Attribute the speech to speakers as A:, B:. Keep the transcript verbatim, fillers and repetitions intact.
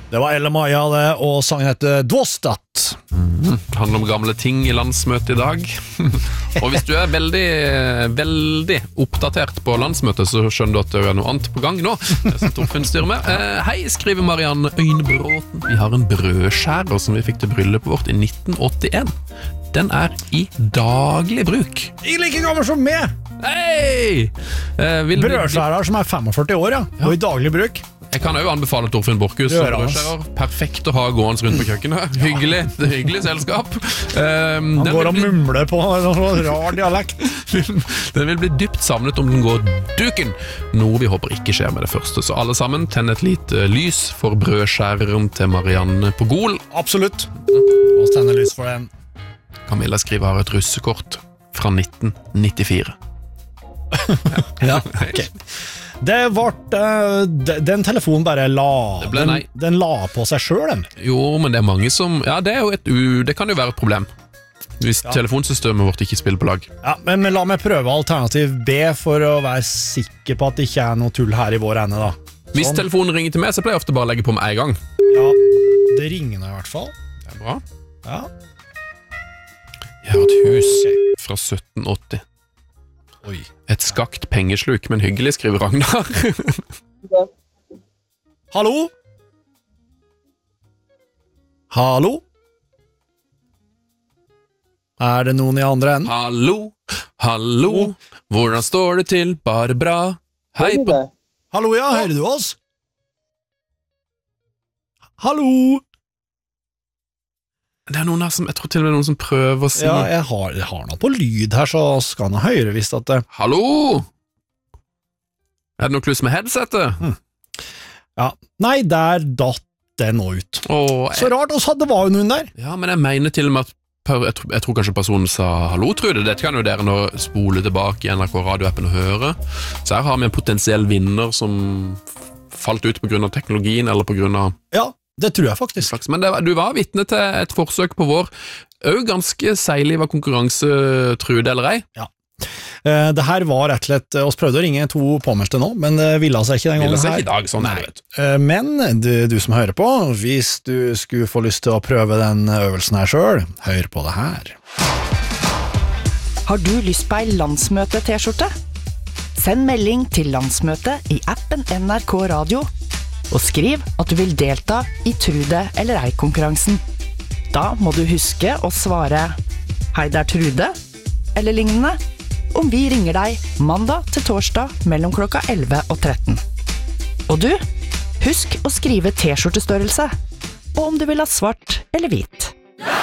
A: Det var Elle Maja det, og sangen heter Dvostat.
B: Mm. Det handler om gamle ting i landsmøtet i dag. Og hvis du er veldig, veldig oppdatert på landsmøtet, så skjønner du at det er noe annet på gang nå. Som Torfinn styrer med. Eh, hei, skriver Marianne Øynebråten. Vi har en brødskjærer som vi fikk til bryllupet vårt i nitten åttien. Den er i daglig bruk.
A: I like gammel som meg!
B: Hei! Eh, vil
A: Brødskjærer som er førtifem år, ja. Og i daglig bruk.
B: Jeg kan jo anbefale Torfinn Borchhus som brødskjærer. Perfekt å ha gående rundt på køkkenet. Hyggelig, det er hyggelig selskap. Um,
A: Han går og
B: bli...
A: mumler på en sånn rar dialekt.
B: Den vil bli dypt savnet om den går duken. Noe vi håper ikke skjer med det første. Så alle sammen, tenn et lite lys for brødskjæreren til Marianne på Gol.
A: Absolutt. Og tenn lys for den.
B: Camilla skriver har et russekort fra nitten nittifire.
A: Ja, ok. Det vart, uh, den telefonen bare la
B: Det ble nei.
A: den, den la på seg selv den.
B: Jo, men det er mange som Ja, det, er jo et u, det kan jo være et problem hvis ja. telefonsystemet vårt ikke spiller på lag.
A: Ja, men, men la meg prøve alternativ B for å være sikker på at det ikke er noe tull her i vår ende da. Sånn.
B: Hvis telefonen ringer til meg, så pleier jeg ofte bare å legge på med en gang.
A: Ja, det ringer nå i hvert fall.
B: Det er bra.
A: Ja.
B: Jeg har et hus fra sytten åtti.
A: Oi.
B: Et skakt pengesluk, men hyggelig, skriver Ragnar.
A: Hallo? Hallo? Er det noen i andre enden?
B: Hallo, hallo, hvordan står det til? Bare bra. Hei på...
A: Hallo, ja, hører du oss? Hallo?
B: Det er noen her som, jeg tror til og med noen som prøver å si...
A: Ja, jeg har, jeg har noe på lyd her, så skal han høre hvis at det...
B: Hallo? Er det noe kluss med headsetet?
A: Hmm. Ja, nei, der datt det nå ut.
B: Åh, jeg...
A: Så rart, også, det var jo noen der.
B: Ja, men jeg mener til og med at per, jeg, tror, jeg tror kanskje personen sa hallo, Trude. Dette kan jo dere nå spole tilbake i N R K radioappen og høre. Så her har vi en potensiell vinner som falt ut på grunn av teknologien, eller på grunn av...
A: Ja, det tror jeg faktisk.
B: Men det, du var vitne til et forsøk på vår og ganske seilig var konkurranse, Trude eller ei?
A: Ja. Eh, det her var rett og slett, oss prøvde å ringe to påmeldte nå, men det ville seg ikke den gangen her.
B: Ville seg ikke i dag, sånn er det.
A: Eh, men du, du som hører på, hvis du skulle få lyst til å prøve den øvelsen her selv, hør på det her.
C: Har du lyst på ei landsmøte-t-skjorte? Send melding til landsmøtet i appen N R K Radio, og skriv at du vil delta i Trude eller ei-konkurransen. Da må du huske å svare «Hei, det er Trude» eller lignende, om vi ringer deg mandag til torsdag mellom klokka elleve og tretten. Og du, husk å skrive t-skjortestørrelse, og om du vil ha svart eller hvit.